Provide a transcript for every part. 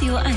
Radio 1.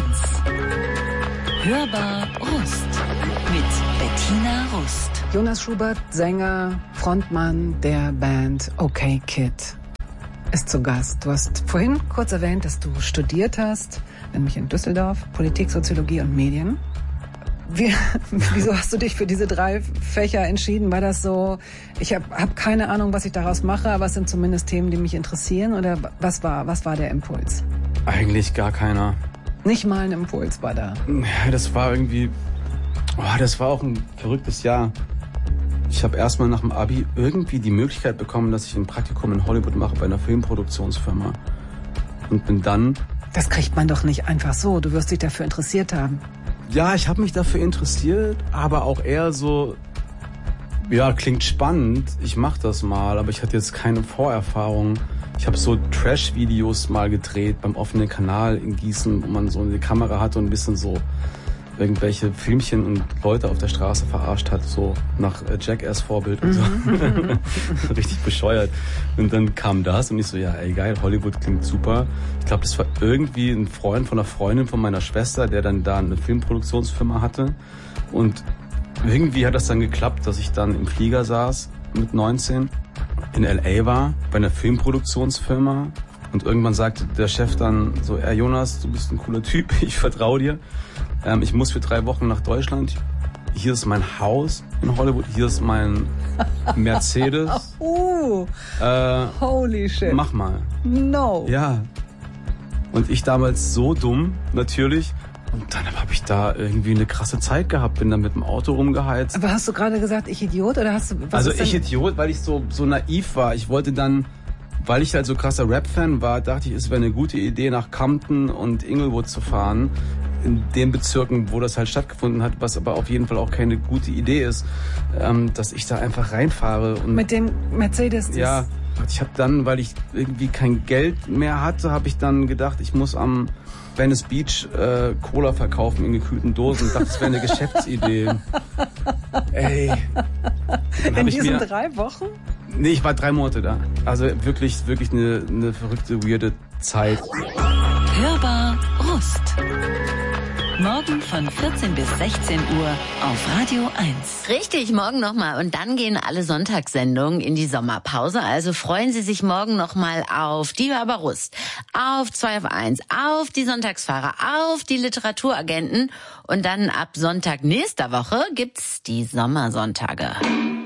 Hörbar Rust mit Bettina Rust. Jonas Schubert, Sänger, Frontmann der Band OK Kid, ist zu Gast. Du hast vorhin kurz erwähnt, dass du studiert hast, nämlich in Düsseldorf, Politik, Soziologie und Medien. Wieso hast du dich für diese 3 Fächer entschieden? War das so, ich hab keine Ahnung, was ich daraus mache, aber es sind zumindest Themen, die mich interessieren? Oder was war der Impuls? Eigentlich gar keiner. Nicht mal ein Impuls war da? Ja, das war irgendwie... das war auch ein verrücktes Jahr. Ich habe erstmal nach dem Abi irgendwie die Möglichkeit bekommen, dass ich ein Praktikum in Hollywood mache bei einer Filmproduktionsfirma. Und bin dann... Das kriegt man doch nicht einfach so. Du wirst dich dafür interessiert haben. Ja, ich habe mich dafür interessiert, aber auch eher so, ja, klingt spannend, ich mach das mal, aber ich hatte jetzt keine Vorerfahrung. Ich habe so Trash-Videos mal gedreht beim offenen Kanal in Gießen, wo man so eine Kamera hatte und ein bisschen so irgendwelche Filmchen und Leute auf der Straße verarscht hat, so nach Jackass-Vorbild und so. Richtig bescheuert. Und dann kam das und ich so, ja, ey, geil, Hollywood klingt super. Ich glaube, das war irgendwie ein Freund von einer Freundin von meiner Schwester, der dann da eine Filmproduktionsfirma hatte. Und irgendwie hat das dann geklappt, dass ich dann im Flieger saß mit 19, in L.A. war, bei einer Filmproduktionsfirma. Und irgendwann sagte der Chef dann so, Jonas, du bist ein cooler Typ, ich vertraue dir. Ich muss für 3 Wochen nach Deutschland. Hier ist mein Haus in Hollywood, hier ist mein Mercedes. Holy shit. Mach mal. No. Ja. Und ich damals so dumm, natürlich. Und dann habe ich da irgendwie eine krasse Zeit gehabt, bin dann mit dem Auto rumgeheizt. Aber hast du gerade gesagt, ich Idiot, oder hast du... Also ich Idiot, weil ich so naiv war. Ich wollte dann... Weil ich halt so krasser Rap-Fan war, dachte ich, es wäre eine gute Idee, nach Compton und Inglewood zu fahren. In den Bezirken, wo das halt stattgefunden hat, was aber auf jeden Fall auch keine gute Idee ist, dass ich da einfach reinfahre. Und mit dem Mercedes? Ja, ich habe dann, weil ich irgendwie kein Geld mehr hatte, habe ich dann gedacht, ich muss am Venice Beach Cola verkaufen in gekühlten Dosen. Ich dachte, das wäre eine Geschäftsidee. Ey. In diesen 3 Wochen? Nee, ich war 3 Monate da. Also wirklich eine verrückte, weirde Zeit. Hörbar Rust. Morgen von 14 bis 16 Uhr auf Radio 1. Richtig, morgen nochmal. Und dann gehen alle Sonntagssendungen in die Sommerpause. Also freuen Sie sich morgen nochmal auf die Hörbar Rust, auf 2 auf 1, auf die Sonntagsfahrer, auf die Literaturagenten. Und dann ab Sonntag nächster Woche gibt's die Sommersonntage.